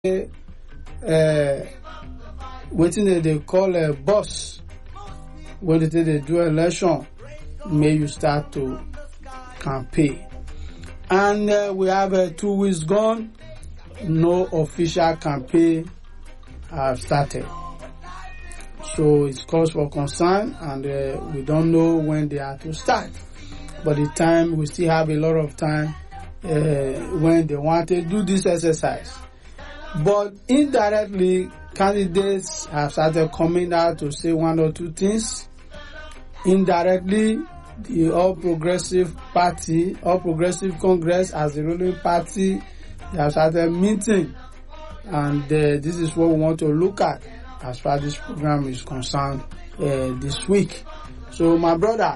wetin they call a boss when they do election, may you start to campaign. And we have 2 weeks gone, no official campaign have started. So it's cause for concern, and we don't know when they are to start. But the time, we still have a lot of time when they want to do this exercise. But indirectly, candidates have started coming out to say 1 or 2 things. Indirectly, the All Progressive Party, All Progressive Congress as the ruling party, they have started meeting. And this is what we want to look at as far as this program is concerned this week. So my brother,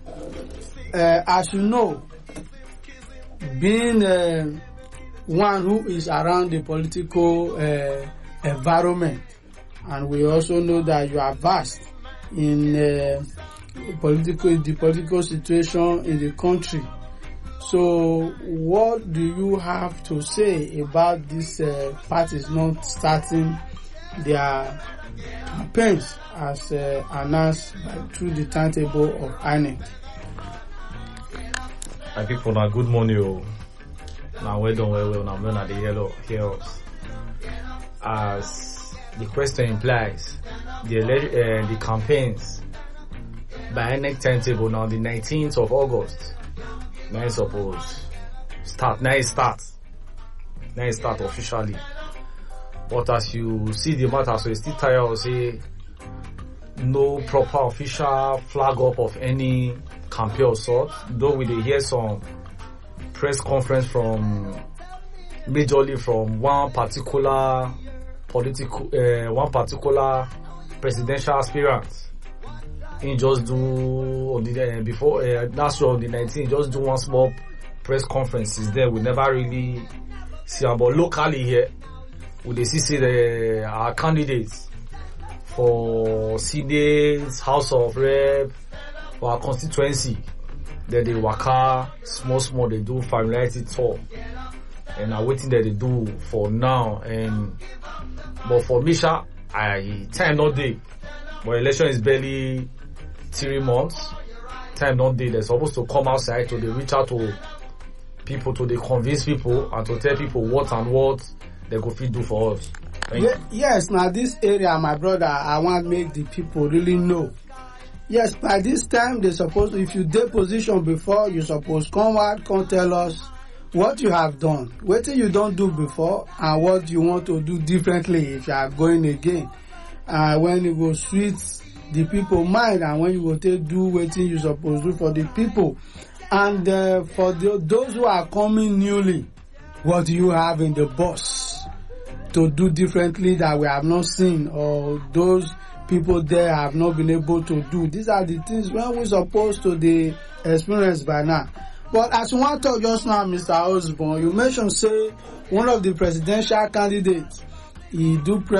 as you know, being one who is around the political environment, and we also know that you are vast in the political situation in the country. So what do you have to say about these parties not starting their campaigns as announced through the timetable of INEC? My people, now good morning. Now well done, well. Now when they hear us. As the question implies, the campaigns by INEC timetable now the 19th of August. Now it's supposed start. Now it starts officially. But as you see the matter, so it's still tired of say no proper official flag up of any campaign or sort. Though we did hear some press conference from majorly from one particular presidential aspirant. He just do on the before last year on the 19th, just do one small press conferences there. We never really see about locally here. We dey see our candidates for Senate, House of Rep, for our constituency. Then they waka small, they do familiarity tour. And I'm waiting that they do for now. But for Misha, time not day. But election is barely 3 months. Time not day. They're supposed to come outside to reach out to people, to convince people and to tell people what they go fit do for us. Yes, now this area, my brother, I want to make the people really know. Yes, by this time, they supposed, if you take position before, you supposed come out, come tell us what you have done, what you don't do before, and what you want to do differently if you are going again. When you go sweet the people mind, and when you go take do what you supposed to do for the people. And for those who are coming newly, what do you have in the box to do differently that we have not seen, or those people there have not been able to do? These are the things when we're supposed to the experience by now. But as you want to talk just now, Mr. Osborne, you mentioned say one of the presidential candidates, he do